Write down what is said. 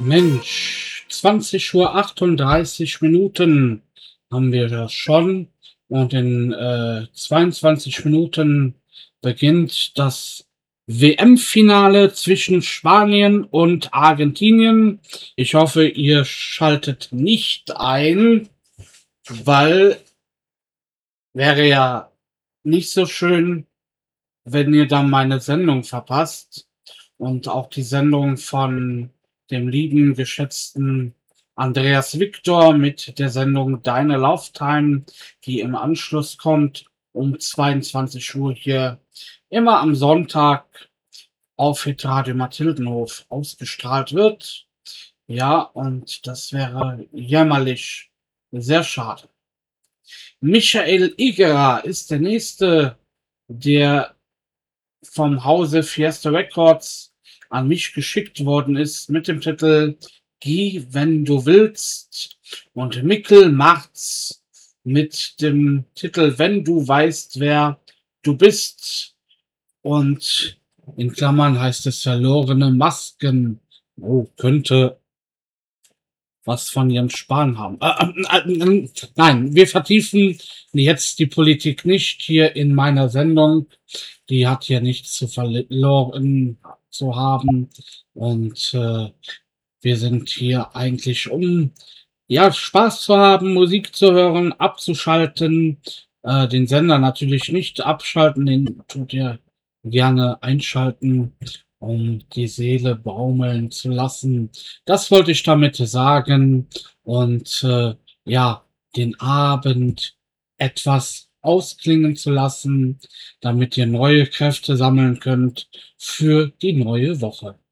Mensch, 20:38 haben wir das schon und in 22 Minuten beginnt das WM-Finale zwischen Spanien und Argentinien. Ich hoffe, ihr schaltet nicht ein, weil wäre ja nicht so schön, wenn ihr dann meine Sendung verpasst und auch die Sendung von dem lieben, geschätzten Andreas Victor mit der Sendung Deine Lauftime, die im Anschluss kommt um 22 Uhr hier immer am Sonntag auf Hitradio Mathildenhof ausgestrahlt wird. Ja, und das wäre jämmerlich, sehr schade. Michael Igerer ist der nächste, der vom Hause Fiesta Records an mich geschickt worden ist mit dem Titel Geh, wenn du willst, und Mikkel Marz mit dem Titel Wenn du weißt, wer du bist, und in Klammern heißt es verlorene Masken. Oh, könnte was von Jens Spahn haben. Nein, wir vertiefen jetzt die Politik nicht hier in meiner Sendung. Die hat hier nichts zu verloren zu haben. Und wir sind hier eigentlich, um ja Spaß zu haben, Musik zu hören, abzuschalten, den Sender natürlich nicht abschalten, den tut ihr gerne einschalten, um die Seele baumeln zu lassen. Das wollte ich damit sagen. Und ja, den Abend etwas ausklingen zu lassen, damit ihr neue Kräfte sammeln könnt für die neue Woche.